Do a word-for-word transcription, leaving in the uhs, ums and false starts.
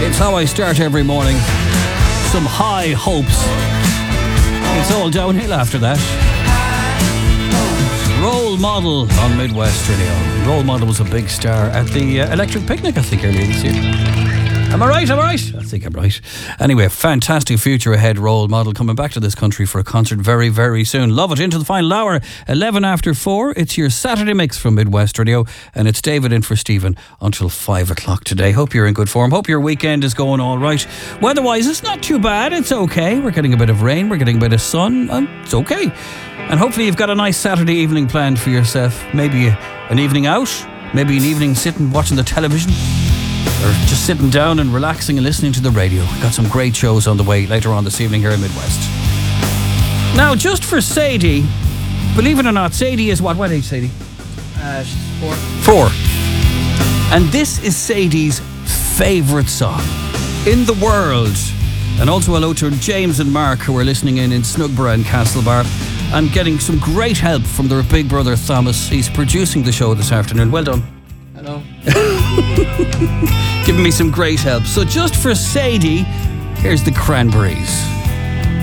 It's how I start every morning. Some high hopes. It's all downhill after that. Role Model on Midwest Radio. Role Model was a big star at the uh, Electric Picnic, I think, earlier this year. Am I right? Am I right? I think I'm right. Anyway, fantastic future ahead. Role Model coming back to this country for a concert very, very soon. Love it. Into the final hour, eleven after four. It's your Saturday mix from Midwest Radio, and it's David in for Stephen until five o'clock today. Hope you're in good form. Hope your weekend is going all right. Weather-wise, it's not too bad. It's okay. We're getting a bit of rain. We're getting a bit of sun. And it's okay. And hopefully you've got a nice Saturday evening planned for yourself. Maybe an evening out. Maybe an evening sitting watching the television. Or just sitting down and relaxing and listening to the radio. We've got some great shows on the way later on this evening here in Midwest. Now, just for Sadie, believe it or not, Sadie is what? What age, Sadie? Uh, she's four. Four. And this is Sadie's favourite song in the world. And also hello to James and Mark, who are listening in in Snugborough and Castlebar. And getting some great help from their big brother Thomas. He's producing the show this afternoon. Well done. Hello. Giving me some great help. So just for Sadie, here's the Cranberries.